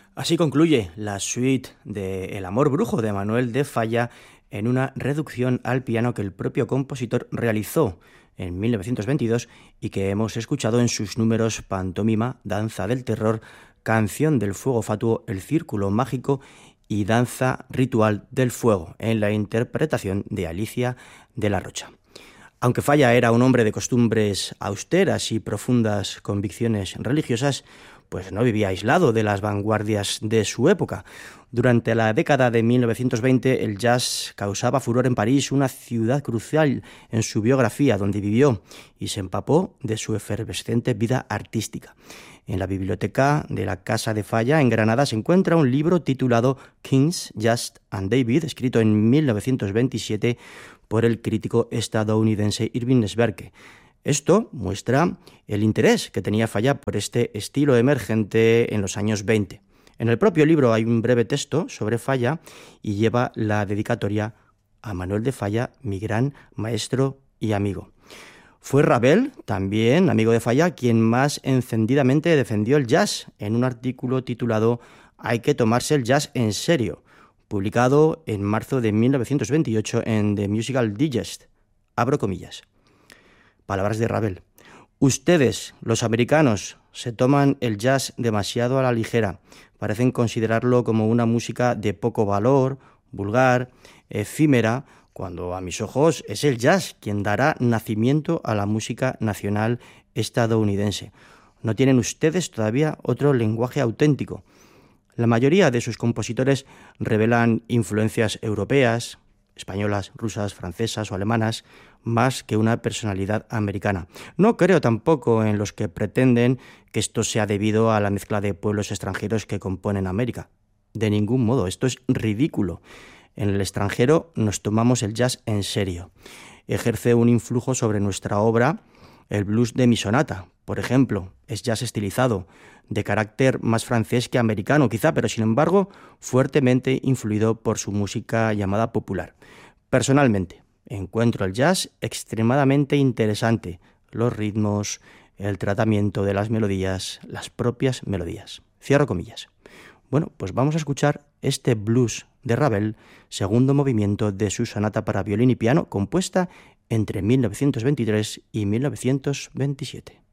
Así concluye la suite de El amor brujo de Manuel de Falla en una reducción al piano que el propio compositor realizó en 1922 y que hemos escuchado en sus números Pantomima, Danza del Terror, Canción del Fuego Fatuo, El Círculo Mágico y Danza Ritual del Fuego, en la interpretación de Alicia de la Rocha. Aunque Falla era un hombre de costumbres austeras y profundas convicciones religiosas, pues no vivía aislado de las vanguardias de su época. Durante la década de 1920, el jazz causaba furor en París, una ciudad crucial en su biografía, donde vivió y se empapó de su efervescente vida artística. En la biblioteca de la Casa de Falla, en Granada, se encuentra un libro titulado Kings, Just and David, escrito en 1927 por el crítico estadounidense Irving Sverke. Esto muestra el interés que tenía Falla por este estilo emergente en los años 20. En el propio libro hay un breve texto sobre Falla y lleva la dedicatoria a Manuel de Falla, mi gran maestro y amigo. Fue Ravel, también amigo de Falla, quien más encendidamente defendió el jazz en un artículo titulado Hay que tomarse el jazz en serio, publicado en marzo de 1928 en The Musical Digest. Abro comillas. Palabras de Ravel. Ustedes, los americanos, se toman el jazz demasiado a la ligera. Parecen considerarlo como una música de poco valor, vulgar, efímera, cuando a mis ojos es el jazz quien dará nacimiento a la música nacional estadounidense. No tienen ustedes todavía otro lenguaje auténtico. La mayoría de sus compositores revelan influencias europeas, españolas, rusas, francesas o alemanas, más que una personalidad americana. No creo tampoco en los que pretenden que esto sea debido a la mezcla de pueblos extranjeros que componen América. De ningún modo, esto es ridículo. En el extranjero nos tomamos el jazz en serio. Ejerce un influjo sobre nuestra obra el blues de mi sonata, por ejemplo, es jazz estilizado, de carácter más francés que americano quizá, pero sin embargo fuertemente influido por su música llamada popular. Personalmente, encuentro el jazz extremadamente interesante, los ritmos, el tratamiento de las melodías, las propias melodías. Cierro comillas. Bueno, pues vamos a escuchar este blues de Ravel, segundo movimiento de su sonata para violín y piano, compuesta entre 1923 y 1927.